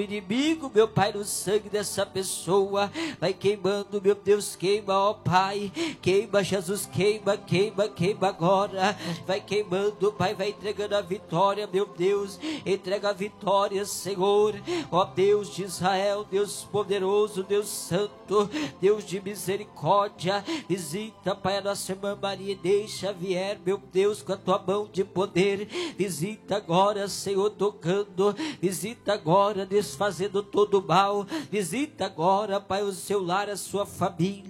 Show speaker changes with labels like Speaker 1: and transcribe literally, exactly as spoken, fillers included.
Speaker 1: inimigo, meu Pai, no sangue dessa pessoa, vai queimando, meu Deus, queima, ó Pai, queima, Jesus, queima, queima, queima agora, vai queimando, Pai, vai entregando a vitória, meu Deus, entrega a vitória, Senhor, ó Deus de Israel, Deus poderoso, Deus santo, Deus de misericórdia, visita, Pai, a nossa irmã Maria, deixa vier, meu Deus, com a tua mão de poder, visita agora, Senhor, tocando, visita agora, desfazendo todo o mal, visita agora, Pai, o seu lar, a sua família,